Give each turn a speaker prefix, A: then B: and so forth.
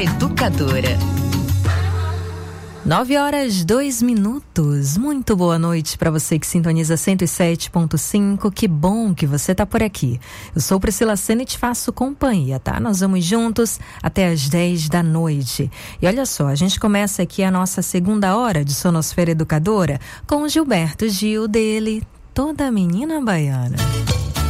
A: Educadora.
B: 9h02. Muito boa noite para você que sintoniza 107.5. Que bom que você tá por aqui. Eu sou Priscila Sena e te faço companhia, tá? Nós vamos juntos até as 10 da noite. E olha só, a gente começa aqui a nossa segunda hora de Sonosfera Educadora com o Gilberto Gil, dele, Toda Menina Baiana.